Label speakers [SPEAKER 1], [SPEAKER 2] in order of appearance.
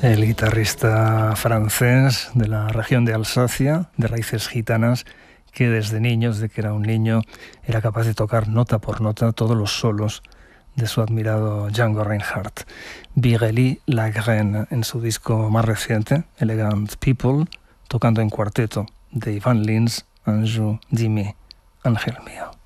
[SPEAKER 1] El guitarrista francés de la región de Alsacia, de raíces gitanas, que desde niño, desde que era un niño, era capaz de tocar nota por nota todos los solos de su admirado Django Reinhardt. Virely Lagrène, en su disco más reciente, Elegant People, tocando en cuarteto de Ivan Lins, Anjou, Jimmy, Ángel mío.